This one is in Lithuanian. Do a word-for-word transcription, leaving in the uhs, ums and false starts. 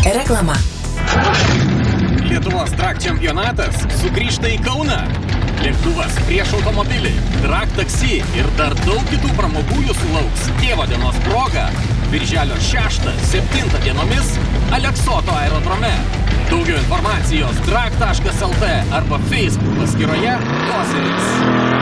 Reklama. Lietuvos drag čempionatas sugrįžta į Kauną. Lėktuvas prieš automobilį, drag taksi ir dar daug kitų pramogų jūsų lauks tėvo dienos proga. Birželio šeštą septintą dienomis Aleksoto aerodrome. Daugiau informacijos drag taškas lt arba Facebook paskyroje Koseris.